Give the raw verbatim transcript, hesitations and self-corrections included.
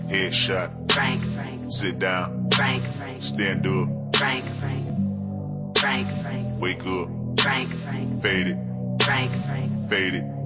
Headshot. Frank, Frank. Sit down. Frank, Frank. Stand up. Frank, Frank. Frank, Frank. Wake up. Frank, Frank. Fade it. Frank, Frank. Fade it.